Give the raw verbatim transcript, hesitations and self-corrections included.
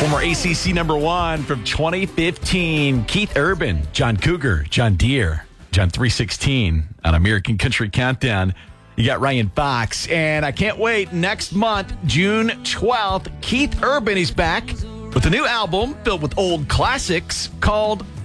Former A C C number one from twenty fifteen, Keith Urban, John Cougar, John Deere, John three sixteen on American Country Countdown. You got Ryan Fox, and I can't wait. Next month, June twelfth, Keith Urban is back with a new album filled with old classics called